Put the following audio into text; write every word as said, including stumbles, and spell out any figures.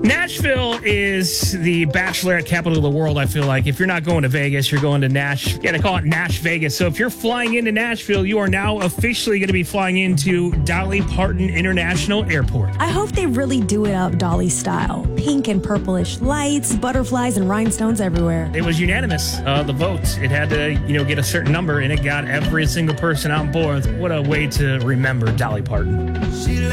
Nashville is the bachelorette capital of the world, I feel like. If you're not going to Vegas, you're going to Nash. Yeah, they call it Nash Vegas. So if you're flying into Nashville, you are now officially going to be flying into Dolly Parton International Airport. I hope they really do it up Dolly style. Pink and purplish lights, butterflies, and rhinestones everywhere. It was unanimous, uh, the votes. It had to, you know, get a certain number, and it got every single person on board. What a way to remember Dolly Parton.